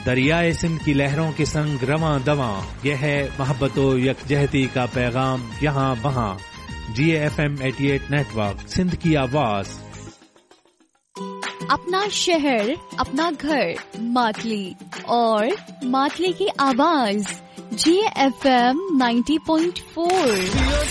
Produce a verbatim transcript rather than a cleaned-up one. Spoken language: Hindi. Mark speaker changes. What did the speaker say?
Speaker 1: दरियाए सिंध की लहरों के संग रवां दवां, यह है मोहब्बतो यकजहती का पैगाम यहाँ वहाँ। जी एफ एम अठासी नेटवर्क, सिंध की आवाज।
Speaker 2: अपना शहर, अपना घर, मातली और मातली की आवाज। जी F M ninety point four.